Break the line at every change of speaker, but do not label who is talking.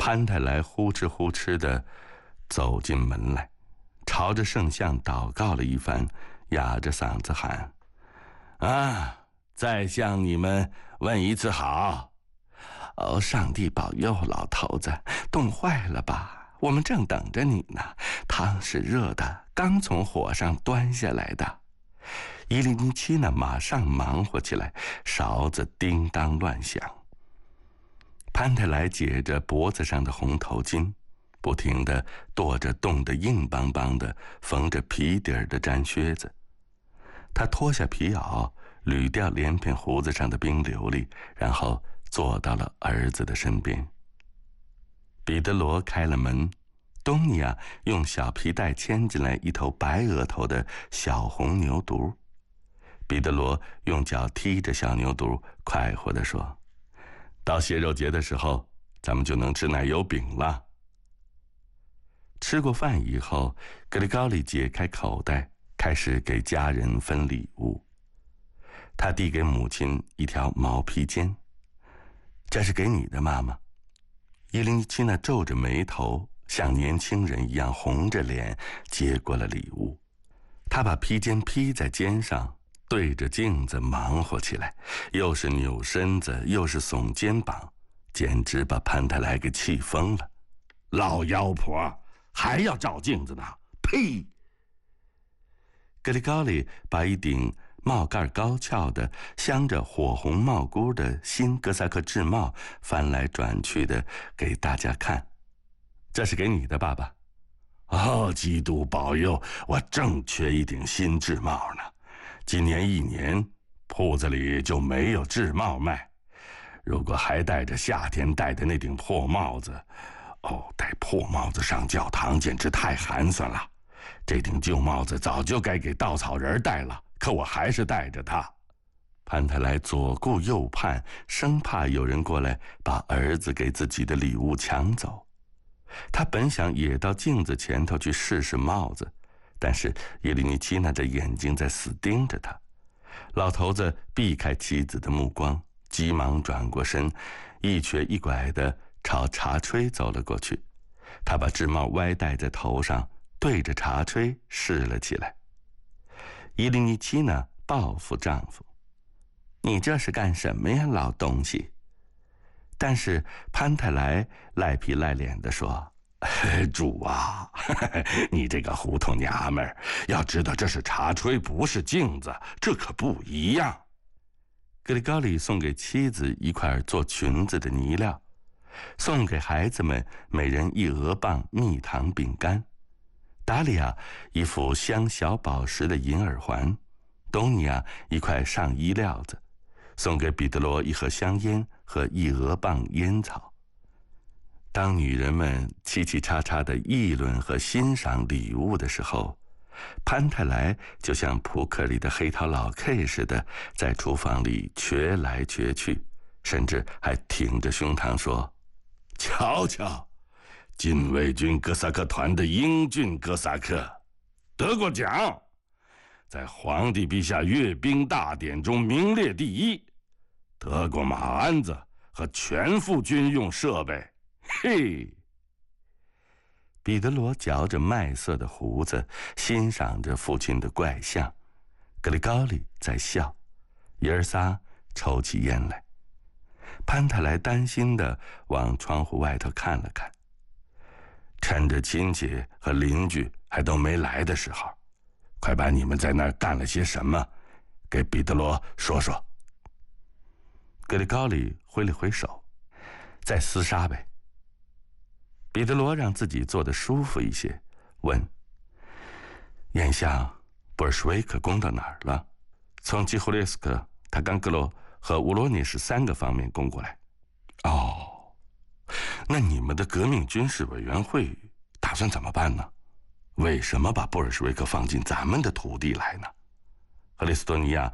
潘太来呼哧呼哧地走进门来，朝着圣像祷告了一番，哑着嗓子喊：“啊，再向你们问一次好！哦，上帝保佑，老头子，冻坏了吧？我们正等着你呢，汤是热的，刚从火上端下来的。”伊利尼奇呢，马上忙活起来，勺子叮当乱响。潘太来解着脖子上的红头巾，不停地跺着冻得硬邦邦的缝着皮底儿的毡靴子。他脱下皮袄，捋掉连片胡子上的冰琉璃，然后坐到了儿子的身边。彼得罗开了门，东尼亚用小皮带牵进来一头白额头的小红牛犊。彼得罗用脚踢着小牛犊，快活地说：“到血肉节的时候，咱们就能吃奶油饼了。”吃过饭以后，格里高利解开口袋，开始给家人分礼物。他递给母亲一条毛披肩：“这是给你的，妈妈。”伊琳奇娜皱着眉头，像年轻人一样红着脸接过了礼物。他把披肩披在肩上，对着镜子忙活起来，又是扭身子，又是耸肩膀，简直把潘太来给气疯了。“老妖婆，还要照镜子呢！呸！”格里高利把一顶帽盖高翘的、镶着火红帽箍的新哥萨克制帽翻来转去的给大家看。“这是给你的，爸爸。”“哦，基督保佑，我正缺一顶新制帽呢。今年一年，铺子里就没有制帽卖。如果还戴着夏天戴的那顶破帽子，戴破帽子上教堂简直太寒酸了。这顶旧帽子早就该给稻草人戴了，可我还是戴着它。”潘太来左顾右盼，生怕有人过来把儿子给自己的礼物抢走。他本想也到镜子前头去试试帽子，但是叶利尼奇娜的眼睛在死盯着他。老头子避开妻子的目光，急忙转过身，一瘸一拐地朝茶炊走了过去。他把制帽歪戴在头上，对着茶炊试了起来。伊利尼奇娜报复丈夫：“你这是干什么呀，老东西？”但是潘太来赖皮赖脸地说：“主啊，你这个糊涂娘们儿，要知道这是茶炊，不是镜子，这可不一样。”格里高利送给妻子一块做裙子的泥料，送给孩子们每人一鹅棒蜜糖饼干，达利亚一副镶小宝石的银耳环，东尼亚一块上衣料子，送给彼得罗一盒香烟和一鹅棒烟草。当女人们嘁嘁喳喳地议论和欣赏礼物的时候，潘太来就像扑克里的黑桃老 K 似的，在厨房里瘸来瘸去，甚至还挺着胸膛说：“瞧瞧，禁卫军哥萨克团的英俊哥萨克，得过奖，在皇帝陛下阅兵大典中名列第一，得过马鞍子和全副军用设备。嘿！”彼得罗嚼着麦色的胡子，欣赏着父亲的怪相。格里高利在笑，爷儿仨抽起烟来。潘太来担心地往窗户外头看了看，趁着亲戚和邻居还都没来的时候，快把你们在那儿干了些什么，给彼得罗说说。格里高利挥了挥手：“再厮杀呗。”彼得罗让自己坐得舒服一些，问：“眼下布尔什维克攻到哪儿了？”“从基胡列斯克、塔冈格罗和乌罗涅什3个方面攻过来。”“哦，那你们的革命军事委员会打算怎么办呢？为什么把布尔什维克放进咱们的土地来呢？”赫里斯多尼亚